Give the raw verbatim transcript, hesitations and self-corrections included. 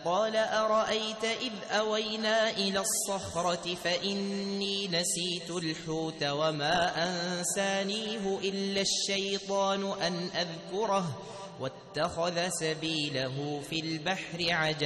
قال أرأيت إذ أوينا إلى الصخرة فإني نسيت الحوت وما أنسانيه إلا الشيطان أن أذكره واتخذ سبيله في البحر عجبا